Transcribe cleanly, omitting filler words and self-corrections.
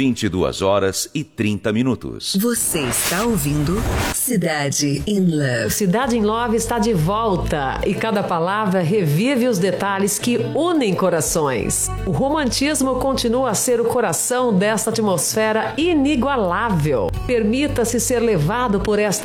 22h30. Você está ouvindo Cidade in Love. Cidade in Love está de volta e cada palavra revive os detalhes que unem corações. O romantismo continua a ser o coração desta atmosfera inigualável. Permita-se ser levado por esta